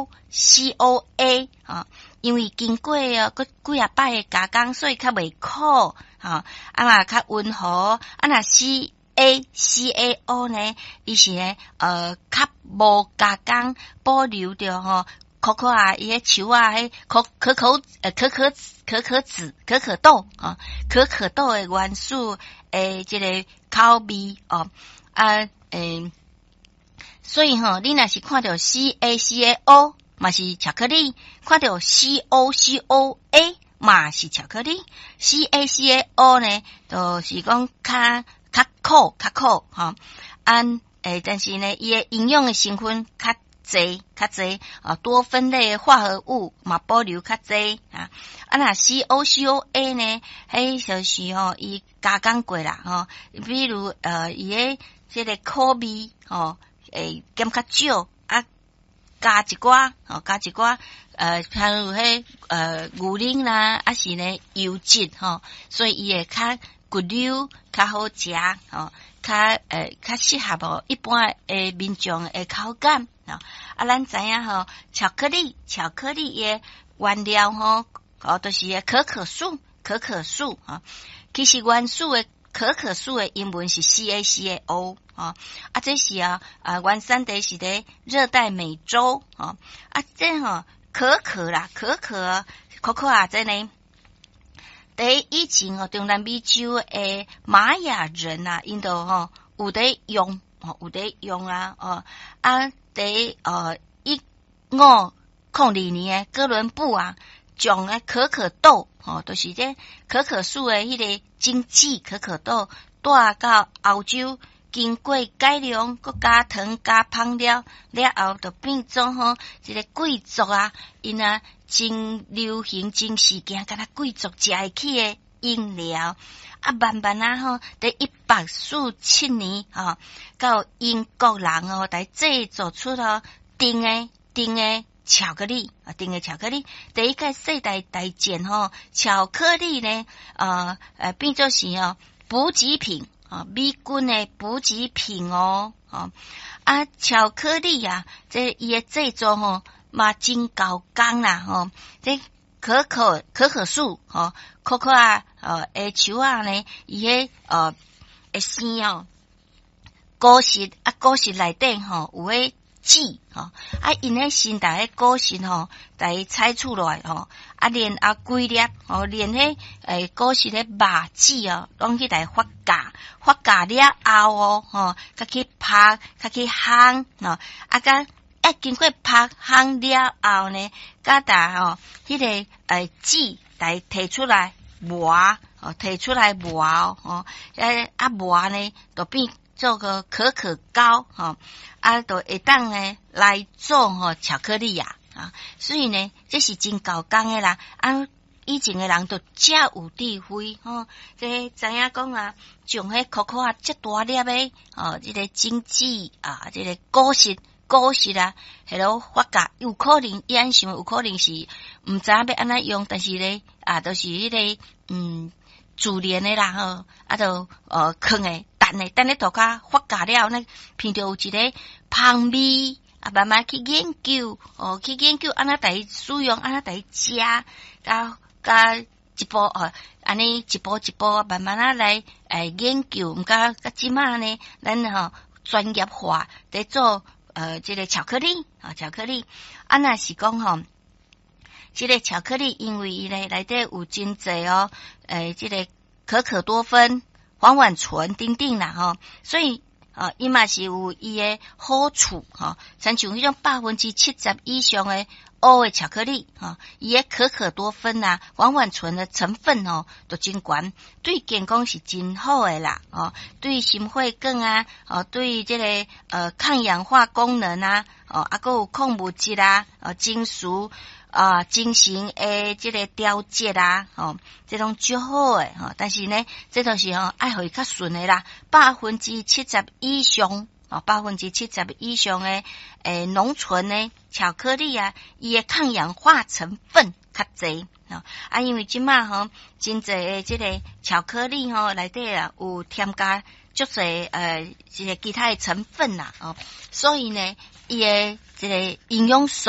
COA 啊，因为经过个几啊摆的加工，所以较袂苦啊，嘛较温和。那CACAO 呢，伊是呢较无加工，保留着可可啊，伊迄树啊，迄可豆啊，可可豆的元素这个口味所以你若是看到 CACAO 嘛是巧克力，看到 COCOA 嘛是巧克力 ，CACAO 呢就是讲较苦但是呢伊的营养的成分较济多酚类化合物嘛保留较济那 COCOA 呢迄就是伊加工过啦比如伊的这个口味减较少加一寡譬如迄牛奶啦是呢油脂所以伊会较骨溜较好食较适合一般的民众的口感咱知影巧克力的原料就是可可树其实元素的可可树的英文是 CACAO 这是原产地是在热带美洲这可可啊这呢在以前中南美洲的玛雅人因都有在用在1502年哥伦布种可可豆就是这可可树的迄个精子可可豆带到欧洲，经过改良，佮加糖加香料了后，就变做一个贵族因真流行真事件，敢若贵族食会起的饮料慢慢在1847年到英国人来制作出甜的巧克力第一个世代大战巧克力呢变做是补给品美军的补给品巧克力这伊的制作嘛真高工啦这可可树可可的树呢伊迄会生果实内底有迄籽因迄新大的果实来采出来然后几粒连迄果实的肉籽拢去来发酵了后较去拍较去烘经过拍烘了后呢甲迄个籽来摕出来磨磨呢就变做个可可膏就会当呢来做巧克力所以呢这是真高工的啦以前的人都遮有智慧这知影讲种迄可可这大粒的这个精子这个果实迄落发酵有可能伊安想有可能是毋知要安怎用但是呢就是迄个自然的啦就放的等咧涂骹发酵了呢闻到有一个香味慢慢去研究安怎来使用安怎来食甲一步安尼一步慢慢来研究毋甲即马呢咱专业化在做这个巧克力若是讲这个巧克力因为伊呢内底有真侪这个可可多酚黄烷醇等等啦所以伊嘛是有伊的好处亲像迄种70%以上的乌的巧克力伊的可可多酚黄烷醇的成分都真悬，对健康是真好的啦对心血管对这个抗氧化功能还有矿物质精熟精神的这个调节这种最好的但是呢这都是爱互伊较顺的啦70%以上70%以上的浓醇的巧克力伊的抗氧化成分较侪因为即马真侪的这个巧克力内底有添加足侪这个其他的成分所以呢伊的这个营养素